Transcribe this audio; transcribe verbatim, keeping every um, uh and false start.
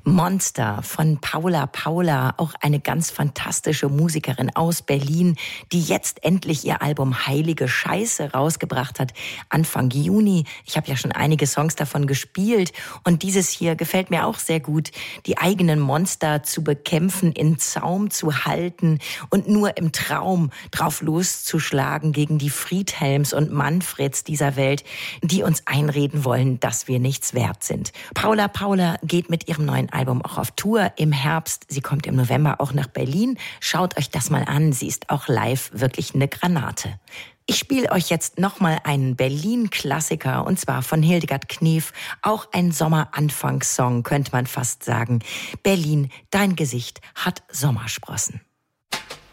Monster von Paula Paula, auch eine ganz fantastische Musikerin aus Berlin, die jetzt endlich ihr Album Heilige Scheiße rausgebracht hat, Anfang Juni. Ich habe ja schon einige Songs davon gespielt und dieses hier gefällt mir auch sehr gut, die eigenen Monster zu bekämpfen, in Zaum zu halten und nur im Traum drauf loszuschlagen gegen die Friedhelms und Manfreds dieser Welt, die uns einreden wollen, dass wir nichts wert sind. Paula Paula geht mit ihrem neuen Album auch auf Tour im Herbst. Sie kommt im November auch nach Berlin. Schaut euch das mal an. Sie ist auch live wirklich eine Granate. Ich spiele euch jetzt nochmal einen Berlin-Klassiker, und zwar von Hildegard Knef. Auch ein Sommeranfangssong, könnte man fast sagen. Berlin, dein Gesicht hat Sommersprossen.